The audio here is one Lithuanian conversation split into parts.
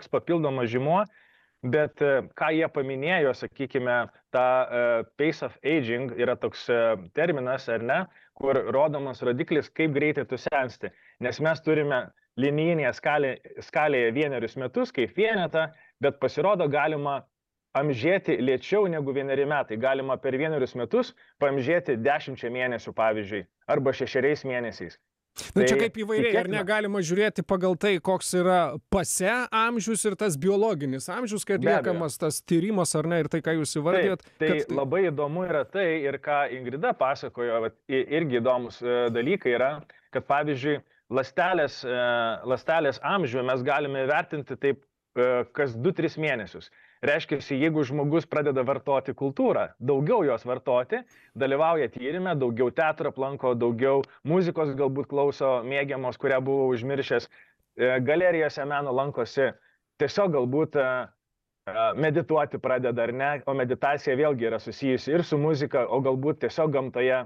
kažkoks papildomas žymuo, bet ką jie paminėjo, sakykime, tą pace of aging yra toks terminas, ar ne, kur rodomas rodiklis, kaip greitai tu sensti. Nes mes turime linijinėje skalėje 1 metus kaip vienetą, bet pasirodo galima amžėti lėčiau negu 1 metai. Galima per 1 metus paamžėti 10 mėnesių, pavyzdžiui, arba 6 mėnesiais. Na čia kaip įvairiai, ar negalima žiūrėti pagal tai, koks yra pase amžius ir tas biologinis amžius, kai atliekamas tas tyrimas, ar ne, ir tai, ką jūs įvardėjot. Tai labai įdomu yra tai, ir ką Ingrida pasakojo, irgi įdomus dalykai yra, kad pavyzdžiui, ląstelės amžių mes galime vertinti taip kas 2-3 mėnesius. Reiškia, jeigu žmogus pradeda vartoti kultūrą, daugiau jos vartoti, dalyvauja tyrime, daugiau teatro aplanko, daugiau muzikos galbūt klauso mėgiamos, kurią buvo užmiršęs, galerijose meno lankosi, tiesiog galbūt medituoti pradeda ar ne, o meditacija vėlgi yra susijusi ir su muzika, o galbūt tiesiog gamtoje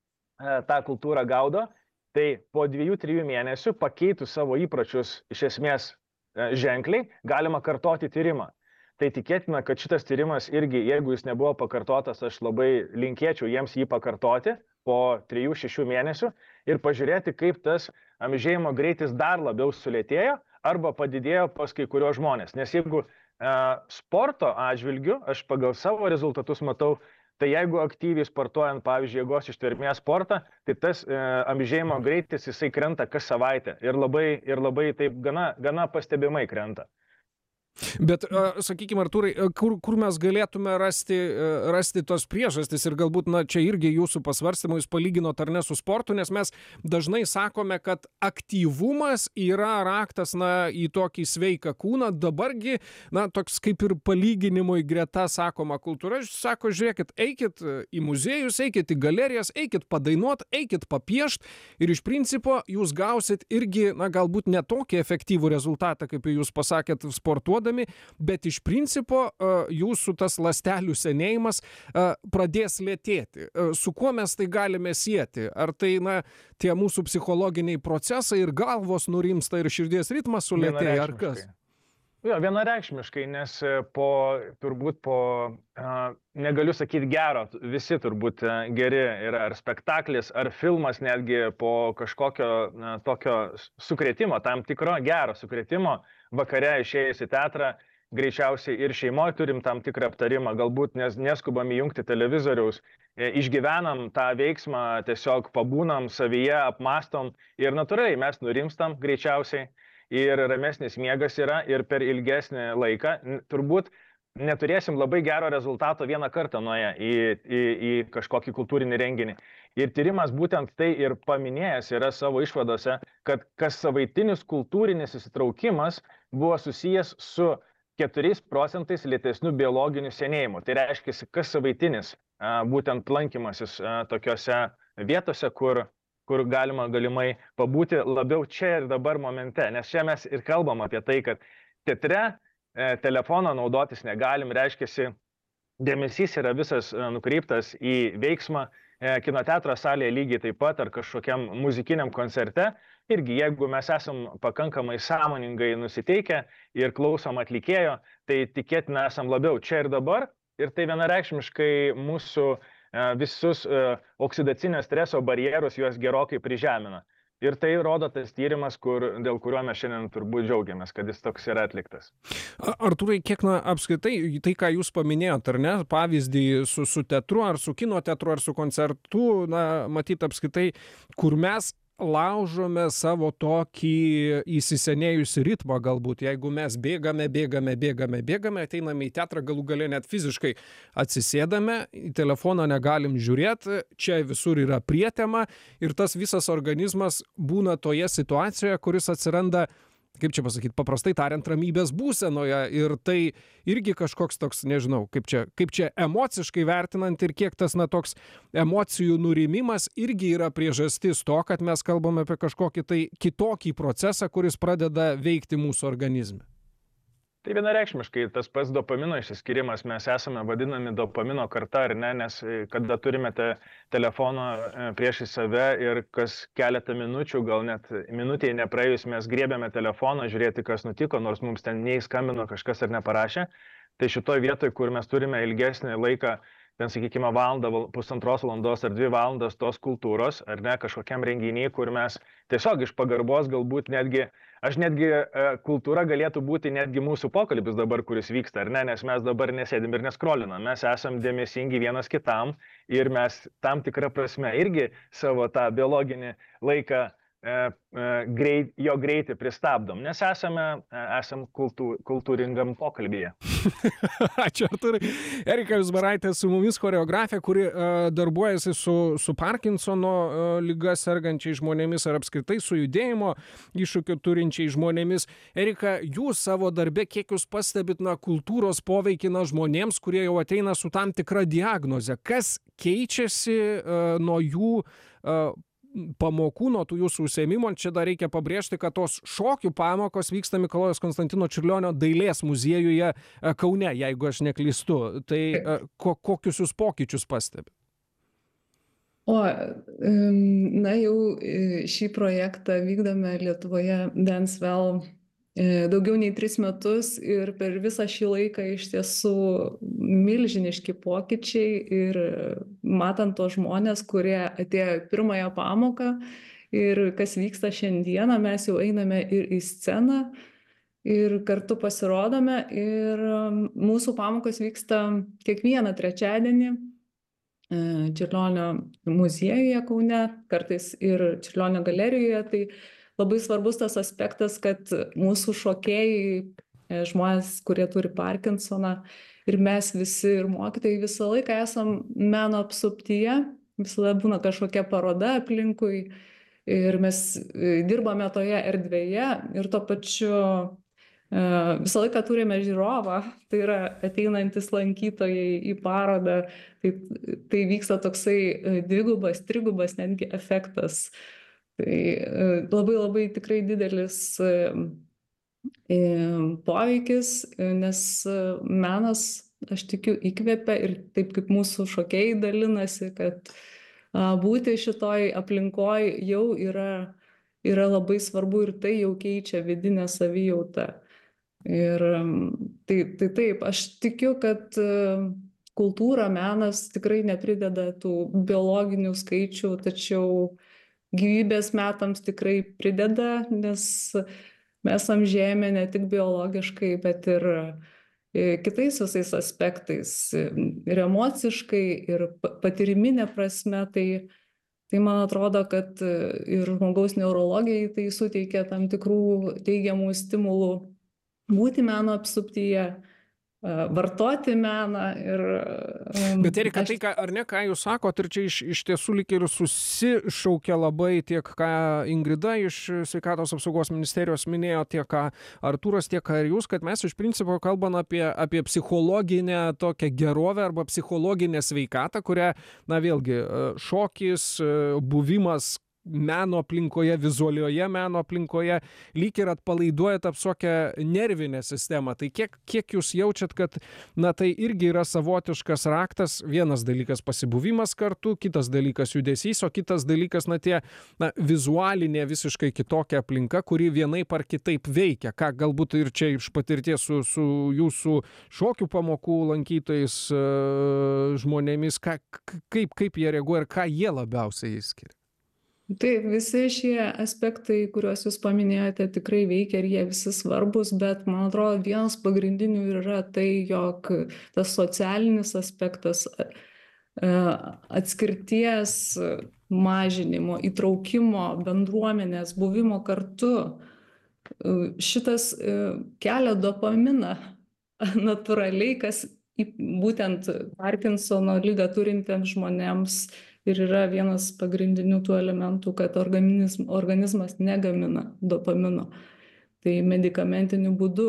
tą kultūrą gaudo, tai po 2-3 mėnesių pakeitus savo įpročius iš esmės ženkliai galima kartoti tyrimą. Tai tikėtina, kad šitas tyrimas irgi, jeigu jis nebuvo pakartotas, aš labai linkėčiau jiems jį pakartoti po 3-6 mėnesių ir pažiūrėti, kaip tas amžėjimo greitis dar labiau sulėtėjo arba padidėjo pas kai kuriuos žmonės. Nes jeigu sporto atžvilgiu, aš pagal savo rezultatus matau, tai jeigu aktyviai sportuojant, pavyzdžiui, jėgos ištvermės sportą, tai tas amžėjimo greitis jisai krenta kas savaitę ir labai taip gana pastebimai krenta. Bet, sakykime, Artūrai, kur mes galėtume rasti tos priežastis ir galbūt, na, čia irgi jūsų pasvarstymų, jūs palyginot ar ne su sportu, nes mes dažnai sakome, kad aktyvumas yra raktas, na, į tokį sveiką kūną, dabargi, na, toks kaip ir palyginimui greta sakoma kultūra, sako, žiūrėkit, eikit į muziejus, eikit į galerijas, eikit padainuot, eikit papiešt ir iš principo jūs gausit irgi, na, galbūt ne tokį efektyvų rezultatą, kaip jūs pasakėt, sportuodami, bet iš principo jūsų tas ląstelių senėjimas pradės lėtėti. Su kuo mes tai galime sieti? Ar tai, na, tie mūsų psichologiniai procesai ir galvos nurimsta ir širdies ritmas sulėtėja, ar kas? Jo, vienareikšmiškai, nes turbūt po, negaliu sakyti gero, visi turbūt geri yra, ar spektaklis, ar filmas netgi po kažkokio tokio sukrėtimo, tam tikro gero sukrėtimo, vakare išėjus į teatrą, greičiausiai ir šeimoje turim tam tikrą aptarimą, galbūt neskubam įjungti televizoriaus, išgyvenam tą veiksmą, tiesiog pabūnam savyje, apmastom ir natūraliai mes nurimstam greičiausiai. Ir ramesnis miegas yra ir per ilgesnį laiką turbūt neturėsim labai gero rezultato vieną kartą nuėję į kažkokį kultūrinį renginį. Ir tyrimas būtent tai ir paminėjęs yra savo išvadose, kad kas savaitinis kultūrinis įsitraukimas buvo susijęs su 4% lėtesniu biologiniu senėjimu. Tai reiškia, kas savaitinis būtent lankymasis tokiose vietose, kur galima galimai pabūti labiau čia ir dabar momente. Nes čia mes ir kalbam apie tai, kad teatre telefoną naudotis negalim, reiškia, dėmesys yra visas nukreiptas į veiksmą, kino teatro salėje lygiai taip pat, ar kažkokiam muzikiniam koncerte. Irgi jeigu mes esam pakankamai sąmoningai nusiteikę ir klausom atlikėjo, tai tikėtina esam labiau čia ir dabar. Ir tai vienareikšmiškai mūsų visus oksidacinio streso barjerus juos gerokai prižemina. Ir tai rodo tas tyrimas, dėl kurio mes šiandien turbūt džiaugiamės, kad jis toks yra atliktas. Artūrai, kiek apskritai, tai ką jūs paminėjot, ar ne, pavyzdį su teatru, ar su kino teatru, ar su koncertu, matyt apskritai, kur mes laužome savo tokį įsisenėjusį ritmą galbūt, jeigu mes bėgame, ateiname į teatrą, galų gale net fiziškai atsisėdame, į telefoną negalim žiūrėti, čia visur yra prietema ir tas visas organizmas būna toje situacijoje, kuris atsiranda, kaip čia pasakyti, paprastai tariant, ramybės būsenoje ir tai irgi kažkoks toks, nežinau, kaip čia emociškai vertinant ir kiek tas toks emocijų nurimimas irgi yra priežastis to, kad mes kalbame apie kažkokį tai kitokį procesą, kuris pradeda veikti mūsų organizme. Tai vienareikšmiškai tas pats dopamino išsiskyrimas, mes esame vadinami dopamino karta, ar ne, nes kada turime telefoną priešai save ir kas keletą minučių, gal net minutėje nepraėjus, mes griebiame telefoną, žiūrėti, kas nutiko, nors mums ten neįskambino kažkas ar neparašė. Tai šitoje vietoje, kur mes turime ilgesnį laiką, ten, sakykime, valandą, pusantros valandos ar 2 valandas tos kultūros, ar ne, kažkokiam renginiui, kur mes tiesiog iš pagarbos galbūt netgi, kultūra galėtų būti netgi mūsų pokalbis dabar, kuris vyksta, ar ne, nes mes dabar nesėdim ir neskrolinam, mes esam dėmesingi vienas kitam ir mes tam tikrą prasme irgi savo tą biologinį laiką jo greitį pristabdom, nes esam kultūringam pokalbyje. Ačiū, Artūrai. Erika Vizbaraitė su mumis, choreografė, kuri darbuojasi su Parkinsono liga sergančiais žmonėmis ar apskritai su judėjimo iššūkių turinčiais žmonėmis. Erika, jūs savo darbe, kiek jūs pastebit kultūros poveikį žmonėms, kurie jau ateina su tam tikra diagnoze? Kas keičiasi nuo jų pamokų, nuo tų jūsų užsiėmimų? Čia dar reikia pabrėžti, kad tos šokių pamokos vyksta Mikalojaus Konstantino Čiurlionio dailės muziejuje Kaune, jeigu aš neklystu. Tai kokius jūs pokyčius pastebite? Na jau šį projektą vykdome Lietuvoje Dancewell daugiau nei 3 metus ir per visą šį laiką iš tiesų milžiniški pokyčiai ir matant tos žmonės, kurie atėjo pirmąją pamoką ir kas vyksta šiandieną, mes jau einame ir į sceną ir kartu pasirodome ir mūsų pamokos vyksta kiekvieną trečiadienį Čiurlionio muziejuje Kaune, kartais ir Čiurlionio galerijoje. Tai labai svarbus tas aspektas, kad mūsų šokėjai, žmonės, kurie turi Parkinsoną ir mes visi ir mokytojai visą laiką esam meno apsuptyje, visada būna kažkokia paroda aplinkui ir mes dirbame toje erdvėje ir tuo pačiu visą laiką turime žiūrovą, tai yra ateinantis lankytojai į parodą, tai vyksta toksai dvigubas, trigubas netgi efektas. Tai labai tikrai didelis poveikis, nes menas, aš tikiu, įkvepia ir taip kaip mūsų šokėjai dalinasi, kad būti šitoj aplinkoj jau yra labai svarbu ir tai jau keičia vidinę savijautą. Ir tai taip, aš tikiu, kad kultūra, menas tikrai neprideda tų biologinių skaičių, tačiau gyvybės metams tikrai prideda, nes mes amžėjame ne tik biologiškai, bet ir kitais visais aspektais, ir emociškai, ir patyriminė prasme. Tai man atrodo, kad ir žmogaus neurologijai tai suteikia tam tikrų teigiamų stimulų būti meno apsuptyje, vartoti meną ir... Bet Erika, tai ar ne, ką jūs sakot, ir čia iš tiesų lyg ir susišaukia labai tiek, ką Ingrida iš Sveikatos apsaugos ministerijos minėjo, tiek ką Artūras, tiek ką ir jūs, kad mes iš principo kalbam apie psichologinę tokią gerovę arba psichologinę sveikatą, kurią, vėlgi, šokis, buvimas meno aplinkoje, vizualioje meno aplinkoje, lyg ir atpalaiduoja apsuokę nervinę sistemą. Tai kiek jūs jaučiat, kad tai irgi yra savotiškas raktas, vienas dalykas pasibuvimas kartu, kitas dalykas judesys, o kitas dalykas vizualinė visiškai kitokia aplinka, kuri vienaip ar kitaip veikia, ką galbūt ir čia iš patirties su jūsų šokių pamokų lankytojais žmonėmis, kaip jie reaguoja ir ką jie labiausiai išskiria. Taip, visi šie aspektai, kuriuos jūs paminėjote, tikrai veikia ir jie visi svarbus, bet man atrodo, vienas pagrindinių yra tai, jog tas socialinis aspektas, atskirties mažinimo, įtraukimo, bendruomenės, buvimo kartu, šitas kelia dopaminą natūraliai, kas būtent Parkinsono ligą turintiems žmonėms ir yra vienas pagrindinių tų elementų, kad organizmas negamina dopamino. Tai medikamentiniu būdu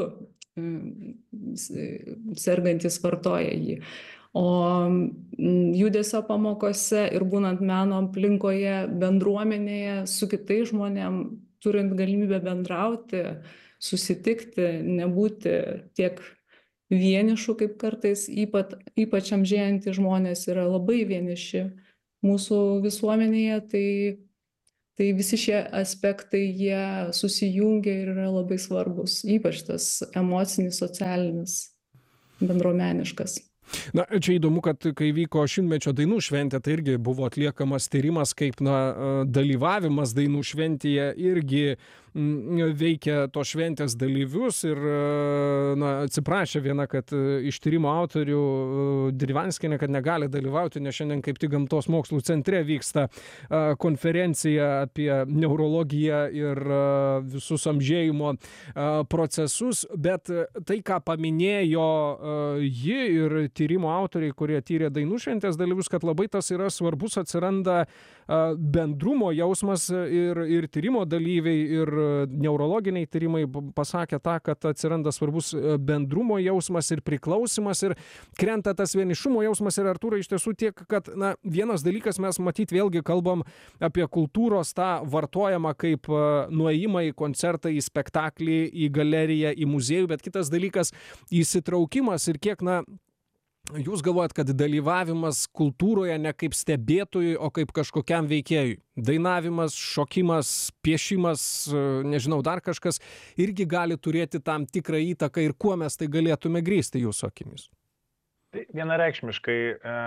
sergantis vartoja jį. O judesio pamokose ir būnant meno aplinkoje, bendruomenėje, su kitais žmonėm, turint galimybę bendrauti, susitikti, nebūti tiek vienišų, kaip kartais ypač amžėjantys žmonės yra labai vieniši mūsų visuomenėje, tai visi šie aspektai jie susijungia ir yra labai svarbus, ypač tas emocinis, socialinis, bendruomeniškas. Na, čia įdomu, kad kai vyko šimtmečio dainų šventė, tai irgi buvo atliekamas tyrimas, kaip dalyvavimas dainų šventėje irgi veikia tos šventės dalyvius ir atsiprašė viena, kad iš tyrimo autorių Dirvanskienė, kad negali dalyvauti, nes šiandien kaip tik Gamtos mokslų centre vyksta konferencija apie neurologiją ir visus amžėjimo procesus, bet tai, ką paminėjo ji ir tyrimo autoriai, kurie tyrė dainų šventės dalyvius, kad labai tas yra svarbus, atsiranda bendrumo jausmas ir tyrimo dalyviai ir neurologiniai tyrimai pasakė tą, kad atsiranda svarbus bendrumo jausmas ir priklausimas ir krenta tas vienišumo jausmas ir Artūrai iš tiesų tiek, kad vienas dalykas mes matyt vėlgi kalbam apie kultūros tą vartojamą kaip nuėjimą į koncertą, į spektaklį, į galeriją, į muziejų, bet kitas dalykas įsitraukimas ir kiek jūs galvojat, kad dalyvavimas kultūroje ne kaip stebėtojui, o kaip kažkokiam veikėjui. Dainavimas, šokimas, piešimas, nežinau, dar kažkas irgi gali turėti tam tikrą įtaką ir kuo mes tai galėtume grįsti jūsų akimis? Tai vienareikšmiškai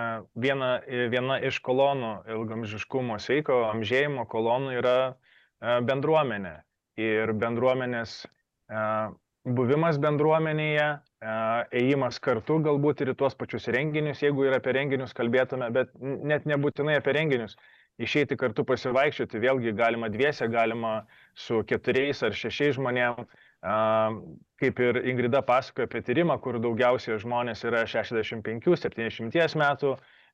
viena iš kolonų ilgamžiškumo sveiko amžėjimo kolonų yra bendruomenė. Ir bendruomenės buvimas bendruomenėje, ėjimas kartu galbūt ir į tuos pačius renginius, jeigu ir apie renginius kalbėtume, bet net nebūtinai apie renginius. Išeiti kartu pasivaikščioti, vėlgi galima dviese, galima su 4 ar 6 žmonėm. Kaip ir Ingrida pasakojo apie tyrimą, kur daugiausiai žmonės yra 65-70 metų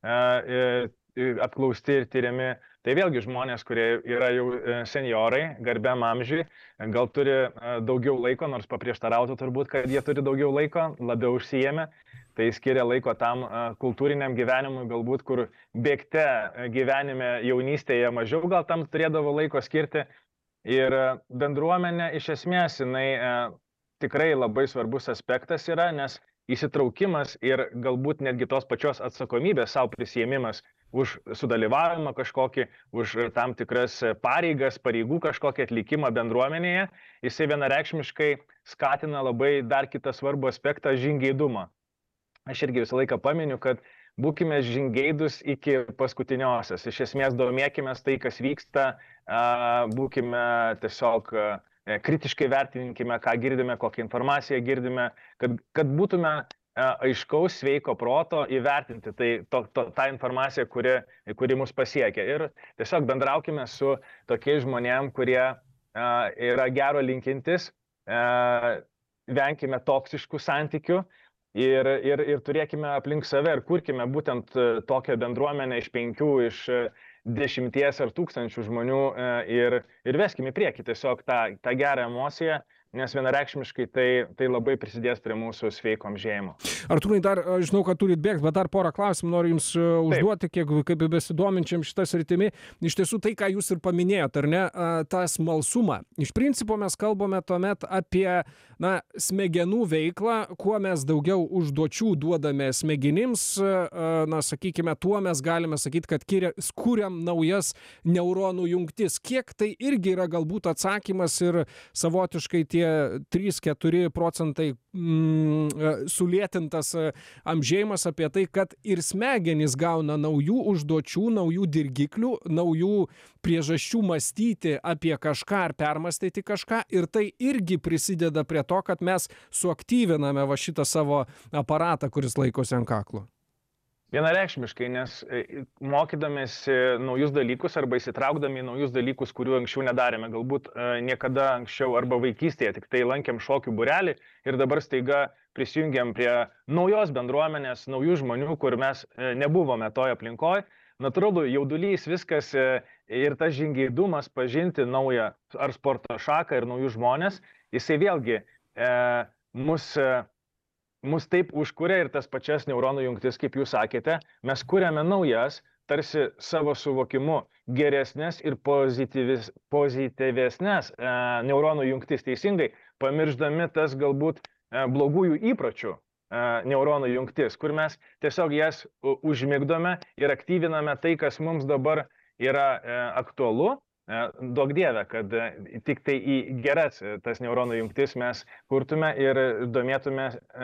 apklausti ir tyriami. Tai vėlgi žmonės, kurie yra jau senjorai, garbiam amžiui, gal turi daugiau laiko, nors paprieštarautų turbūt, kad jie turi daugiau laiko, labiau užsiėmę. Tai skiria laiko tam kultūriniam gyvenimui, galbūt kur bėgte gyvenime jaunystėje mažiau gal tam turėdavo laiko skirti. Ir bendruomenė iš esmės, jinai tikrai labai svarbus aspektas yra, nes įsitraukimas ir galbūt netgi tos pačios atsakomybės savo prisiėmimas už sudalyvavimą kažkokį, už tam tikras pareigas, pareigų kažkokį atlikimą bendruomenėje, jisai vienareikšmiškai skatina labai dar kitą svarbų aspektą - žingeidumą. Aš irgi visą laiką paminiu, kad būkime žingeidus iki paskutiniosios. Iš esmės domėkime tai, kas vyksta, būkime tiesiog kritiškai vertinkime, ką girdime, kokią informaciją girdime, kad būtume aiškaus, sveiko proto įvertinti tą informaciją, kuri mus pasiekia. Ir tiesiog bendraukime su tokiais žmonėm, kurie yra gero linkintis, venkime toksiškų santykių ir turėkime aplink save ir kurkime būtent tokią bendruomenę iš 5, iš 10 ar 1000 žmonių ir veskime į priekį tiesiog tą gerą emociją, nes vienareikšmiškai tai labai prisidės prie mūsų sveiko amžėjimo. Artūrai, dar žinau, kad turit bėgti, bet dar porą klausimų noriu Jums užduoti, kaip besidominčiam šitą sritimi. Iš tiesų tai, ką Jūs ir paminėjot, ar ne, tą smalsumą. Iš principo mes kalbame tuomet apie smegenų veiklą, kuo mes daugiau užduočių duodame smegenims, sakykime, tuo mes galime sakyti, kad kuriam naujas neuronų jungtis. Kiek tai irgi yra galbūt atsakymas ir savotiškai tie 3-4 procentai sulėtintas amžėjimas apie tai, kad ir smegenys gauna naujų užduočių, naujų dirgiklių, naujų priežasčių mąstyti apie kažką ar permąstyti kažką ir tai irgi prisideda prie to, kad mes suaktyviname va šitą savo aparatą, kuris laikosi ant kaklo. Vienareikšmiškai, nes mokydamėsi naujus dalykus arba įsitraukdami į naujus dalykus, kurių anksčiau nedarėme, galbūt niekada anksčiau arba vaikystėje tik tai lankėm šokių būrelį ir dabar staiga prisijungiam prie naujos bendruomenės, naujų žmonių, kur mes nebuvome toje aplinkoje. Natūralu, jaudulys, viskas ir tas žingeidumas pažinti naują ar sporto šaką ir naujus žmonės, jisai vėlgi mus taip užkuria ir tas pačias neuronų jungtis, kaip jūs sakėte, mes kuriame naujas, tarsi savo suvokimu geresnės ir pozityvesnės neuronų jungtis. Teisingai, pamirždami tas galbūt blogųjų įpročių neuronų jungtis, kur mes tiesiog jas užmigdome ir aktyviname tai, kas mums dabar yra aktualu. Duok Dieve, kad tik tai į geras tas neuronų jungtis mes kurtume ir domėtume